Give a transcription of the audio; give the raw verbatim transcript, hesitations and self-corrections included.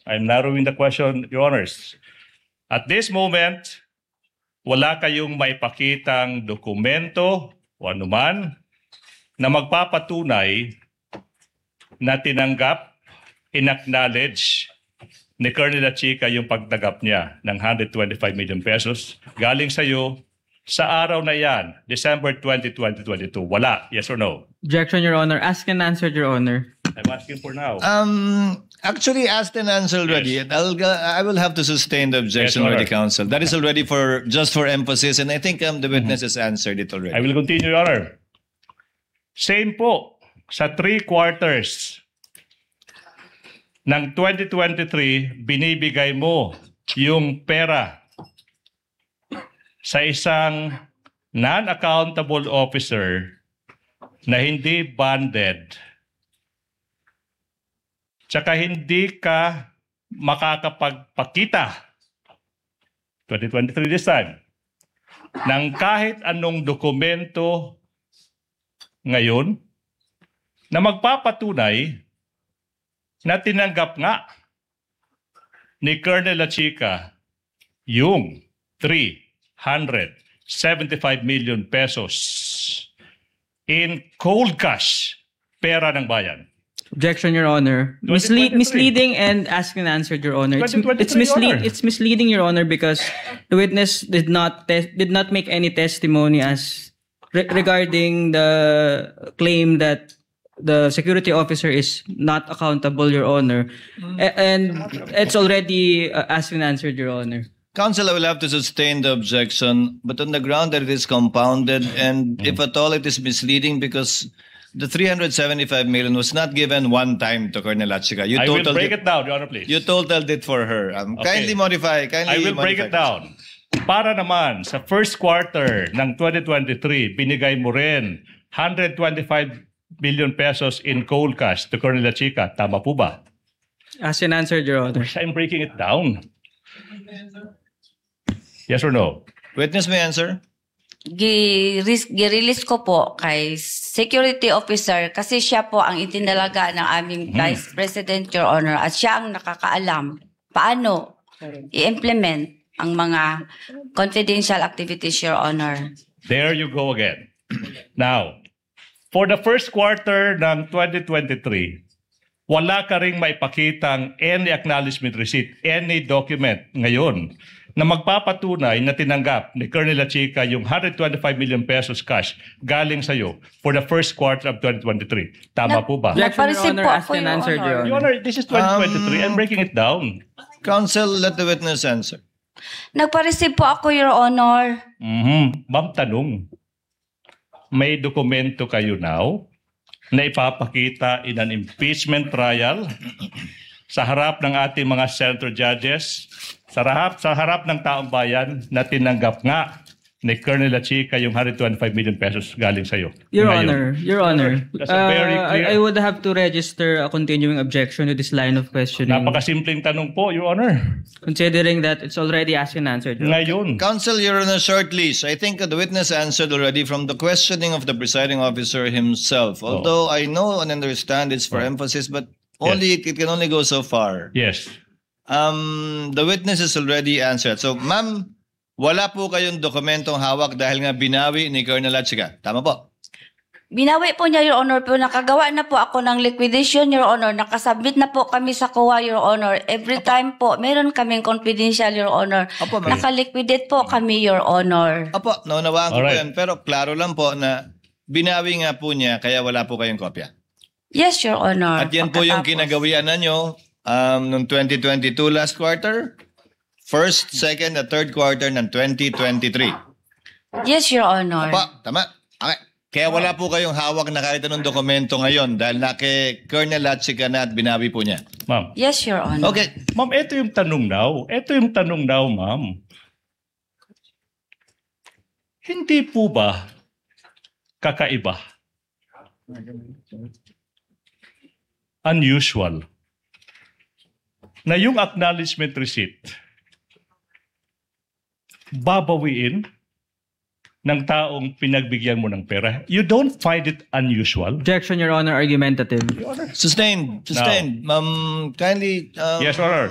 I'm narrowing the question, Your Honors. At this moment, wala kayong maipakitang dokumento o anuman na magpapatunay na tinanggap, inacknowledge ni Colonel Lachica yung pagtanggap niya ng one hundred twenty-five million pesos galing sa iyo sa araw na yan, December twentieth, twenty twenty-two. Wala. Yes or no? Objection, Your Honor. Asked and answered, Your Honor. I'm asking for now. Um, actually, asked and answered already. Yes. I'll, go- I will have to sustain the objection Yes, already, Honor. counsel. That is already for just for emphasis, and I think um, the witness has answered it already. I will continue, Your Honor. Same po sa three quarters ng twenty twenty-three, binibigay mo yung pera sa isang non-accountable officer na hindi bonded. Tsaka hindi ka makakapagpakita, twenty twenty-three this time, ng kahit anong dokumento ngayon na magpapatunay na tinanggap nga ni Colonel Lachica yung three hundred seventy-five million pesos in cold cash, pera ng bayan. Objection, Your Honor. Mislead, twenty twenty-three. misleading and asked and answered, Your Honor. It's, twenty twenty-three, it's mislead. Your Honor. It's misleading, Your Honor, because the witness did not tes- did not make any testimony as re- regarding the claim that the security officer is not accountable, Your Honor, A- and it's already uh, asked and answered, Your Honor. Counsel, I will have to sustain the objection, but on the ground that it is compounded, and if at all it is misleading, because the three hundred seventy-five million was not given one time to Colonel Lachica. You I will totaled break it, it down, Your Honor, please. You totaled it for her. Um, Okay. Kindly modify. Kindly I will break modify it down. Para naman sa first quarter ng twenty twenty-three, binigay mo rin one hundred twenty-five million pesos in cold cash to Colonel Lachica. Tama po ba? Asked and answered, Your Honor. I'm breaking it down. Yes or no? Witness may answer. Gi-ris- Gi-release ko po kay security officer kasi siya po ang itinalaga ng aming Vice President, Your Honor, at siya ang nakakaalam paano i-implement ang mga confidential activities, Your Honor. There you go again. Now, for the first quarter ng twenty twenty-three, wala ka ring maipakitang any acknowledgement receipt, any document ngayon na magpapatunay na tinanggap ni Colonel Lachica yung one hundred twenty-five million pesos cash galing sa'yo for the first quarter of twenty twenty-three. Tama Na- po ba? na- Objection, Your Nagpa-receive Honor. po Asked ako, and Your answered, Your Honor. Your Honor. Honor, this is twenty twenty-three. I'm breaking it down. Counsel, let the witness answer. Nagpa-receive po ako, Your Honor. Mhm. Ma'am, tanong. May dokumento kayo now na ipapakita in an impeachment trial sa harap ng ating mga senator judges, sa harap, sa harap ng taong bayan na tinanggap nga ni Colonel Lachica yung one hundred twenty-five million pesos galing sa'yo. Your Ngayon. Honor, Your Honor, That's a very uh, clear- I, I would have to register a continuing objection to this line of questioning, Napakasimpleng tanong po, Your Honor. considering that it's already asked and answered. Your Honor. Ngayon, Counsel, you're on a short leash. I think the witness answered already from the questioning of the presiding officer himself. Although I know and understand it's for emphasis, but only it can only go so far. yes. Um, the witness has already answered. So, ma'am, wala po kayong dokumentong hawak dahil nga binawi ni Colonel Lachica. Tama po. Binawi po niya, Your Honor, pero nakagawa na po ako ng liquidation, Your Honor. Nakasubmit na po kami sa C O A, Your Honor. Every time po, meron kaming confidential, Your Honor. Apo, ma'am. Nakaliquidate po kami, Your Honor. Opo, naunawaan ko po Alright. yan. Pero klaro lang po na binawi nga po niya kaya wala po kayong kopya. Yes, Your Honor. At yan po yung Pagkatapos. kinagawian na nyo um, noong twenty twenty-two last quarter, first, second, at third quarter ng twenty twenty-three. Yes, Your Honor. Opo, tama. Okay. Kaya wala po kayong hawak na kahit anong dokumento ngayon dahil na kay Colonel Lachica na at binawi po niya. Ma'am. Yes, Your Honor. Okay. Ma'am, ito yung tanong daw. Ito yung tanong daw, ma'am. Hindi po ba kakaiba? Unusual na yung acknowledgement receipt babawiin ng taong pinagbigyan mo ng pera. You don't find it unusual? Objection, Your Honor, argumentative. Sustained. Sustained. Um, kindly... Um, Yes, Your Honor.